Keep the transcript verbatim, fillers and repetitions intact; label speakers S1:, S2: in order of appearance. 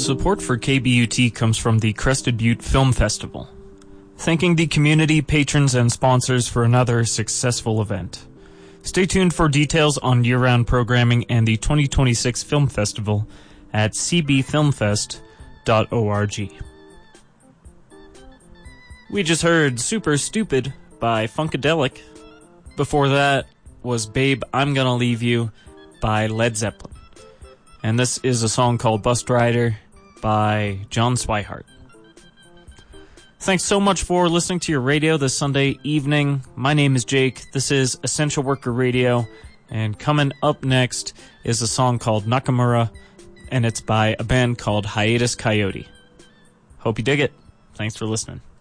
S1: Support for K B U T comes from the Crested Butte Film Festival. Thanking the community, patrons, and sponsors for another successful event. Stay tuned for details on year-round programming and the twenty twenty-six Film Festival at c b film fest dot org. We just heard Super Stupid by Funkadelic. Before that was Babe, I'm Gonna Leave You by Led Zeppelin. And this is a song called Bus Rider by John Swihart. Thanks so much for listening to your radio this Sunday evening. My name is Jake. This is Essential Worker Radio. And coming up next is a song called Nakamura, and it's by a band called Hiatus Coyote. Hope you dig it. Thanks for listening.